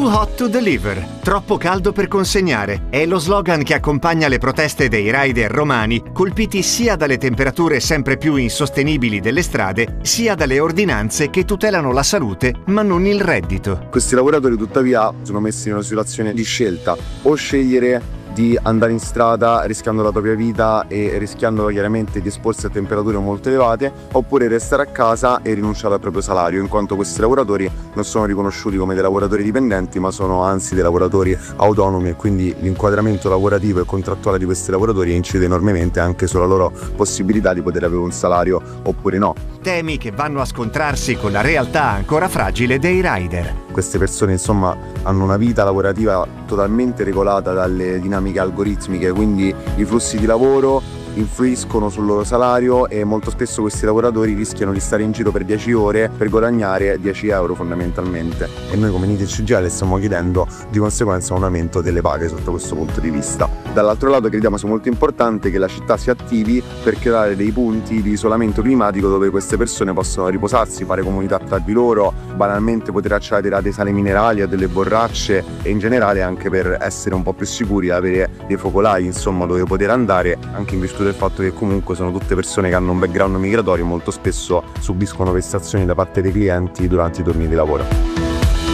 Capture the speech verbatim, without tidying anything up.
hot to deliver, troppo caldo per consegnare, è lo slogan che accompagna le proteste dei rider romani, colpiti sia dalle temperature sempre più insostenibili delle strade, sia dalle ordinanze che tutelano la salute ma non il reddito. Questi lavoratori tuttavia sono messi in una situazione di scelta: o scegliere di andare in strada rischiando la propria vita e rischiando chiaramente di esporsi a temperature molto elevate, oppure restare a casa e rinunciare al proprio salario, in quanto questi lavoratori non sono riconosciuti come dei lavoratori dipendenti ma sono anzi dei lavoratori autonomi, e quindi l'inquadramento lavorativo e contrattuale di questi lavoratori incide enormemente anche sulla loro possibilità di poter avere un salario oppure no. Temi che vanno a scontrarsi con la realtà ancora fragile dei rider. Queste persone insomma hanno una vita lavorativa totalmente regolata dalle dinamiche algoritmiche, quindi i flussi di lavoro influiscono sul loro salario e molto spesso questi lavoratori rischiano di stare in giro per dieci ore per guadagnare dieci euro fondamentalmente, e noi come N I T C G I L stiamo chiedendo di conseguenza un aumento delle paghe sotto questo punto di vista. Dall'altro lato crediamo sia molto importante che la città si attivi per creare dei punti di isolamento climatico dove queste persone possono riposarsi, fare comunità tra di loro, banalmente poter accedere a dei sali minerali, a delle borracce e in generale anche per essere un po' più sicuri e avere dei focolai insomma dove poter andare, anche in virtù del fatto che comunque sono tutte persone che hanno un background migratorio e molto spesso subiscono vessazioni da parte dei clienti durante i turni di lavoro.